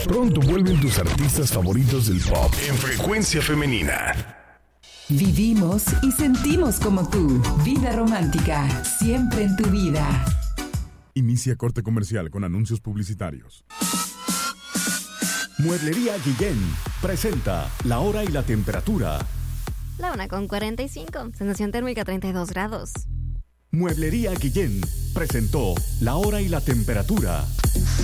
Pronto vuelven tus artistas favoritos del pop en Frecuencia Femenina. Vivimos y sentimos como tú. Vida romántica, siempre en tu vida. Inicia corte comercial con anuncios publicitarios. Mueblería Guillén presenta la hora y la temperatura. La 1:45, sensación térmica 32 grados. Mueblería Guillén presentó la hora y la temperatura.